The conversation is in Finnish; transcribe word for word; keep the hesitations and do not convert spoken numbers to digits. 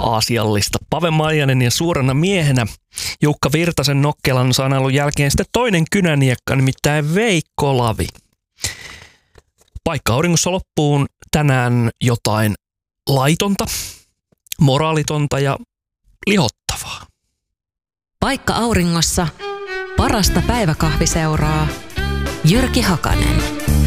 aasiallista. Pave Maijanen ja suurena miehenä Jukka Virtasen nokkelan sanailun jälkeen sitten toinen kynäniekka, nimittäin Veikko Lavi. Paikka auringossa loppuun tänään jotain laitonta, moraalitonta ja lihottavaa. Paikka auringossa parasta päiväkahviseuraa. Jyrki Hakanen.